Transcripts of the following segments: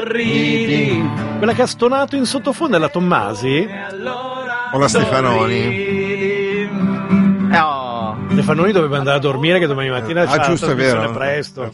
Ridi. Quella che ha stonato in sottofondo è la Tommasi? O la Stefanoni? Stefanoni doveva andare a dormire, che domani mattina c'è la giusto, è trasmissione vero. presto.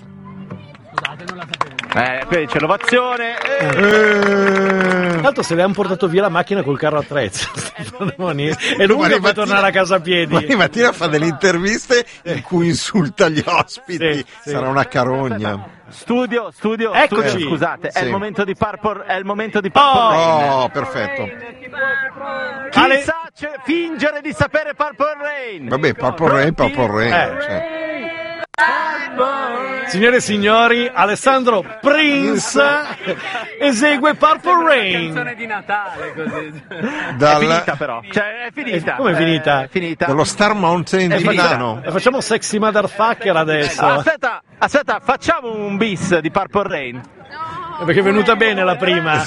Qui c'è l'ovazione. Tra l'altro se le hanno portato via la macchina col carro attrezzo Stefanoni, e lui deve tornare a casa a piedi. Domani mattina fa delle interviste in cui insulta gli ospiti. Sì. Sarà una carogna. Studio, Eccoci. scusate, Sì. è il momento di Purple Rain. Oh, perfetto. Chi Ale- sa fingere di sapere Purple Rain? Vabbè, Purple Rain. Cioè. Signore e signori, Alessandro Prince esegue Purple Rain. Canzone di Natale, così. È finita però, cioè è finita. Come è finita? È finita. Dallo Star Mountain di Milano. E facciamo Sexy Motherfucker adesso. Aspetta, facciamo un bis di Purple Rain. Perché è venuta bene la prima.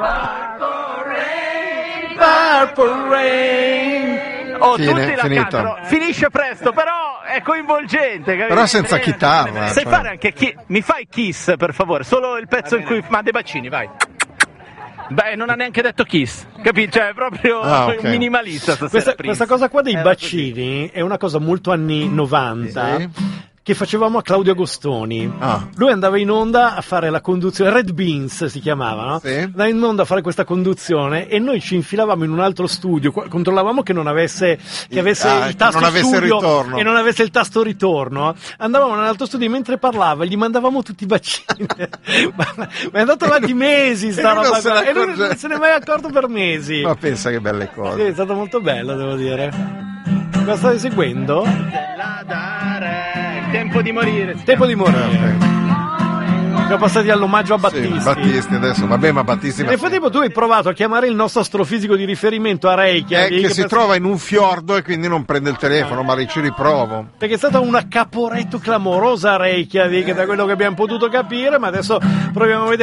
Purple Rain. Fine, Tutti la finito. cantano. Finisce presto, però è coinvolgente, capito? Però senza chitarra. Sai cioè. fare anche mi fai Kiss, per favore? Solo il pezzo in cui manda i bacini, vai. Beh, non ha neanche detto Kiss, capito? Cioè, è proprio ok. minimalista stasera. Questa cosa qua dei bacini è una cosa molto anni 90. Sì. Che facevamo a Claudio Agostoni. Ah. Lui andava in onda a fare la conduzione, Red Beans si chiamava, no? Sì. Andava in onda a fare questa conduzione e noi ci infilavamo in un altro studio, controllavamo che non avesse, il tasto non avesse studio ritorno. e non avesse il tasto ritorno. Andavamo in un altro studio e mentre parlava gli mandavamo tutti i bacini. ma è andato avanti mesi sta E lui roba non se ne qua. E lui accorge- non se ne è mai accorto per mesi. Ma pensa che belle Sì, cose. è stato molto bello, devo dire. Cosa stai seguendo? Tempo di morire. Tempo di morire. Siamo passati all'omaggio a Battisti. Sì, Battisti adesso, vabbè, ma Battisti. Nel frattempo tu hai provato a chiamare il nostro astrofisico di riferimento a Reykjavik. Che si trova in un fiordo e quindi non prende il telefono, ma ci riprovo. Perché è stata una Caporetto clamorosa a Reykjavik, da quello che abbiamo potuto capire, ma adesso proviamo a vedere.